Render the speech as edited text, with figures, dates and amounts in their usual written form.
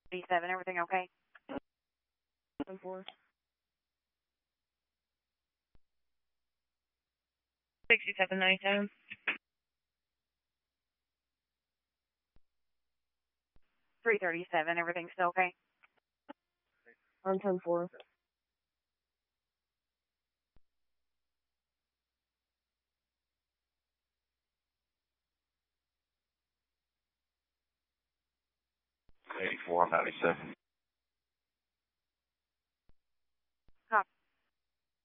D7, everything okay? 4. 6797. 337, everything still okay? On 10-4. 84, 97.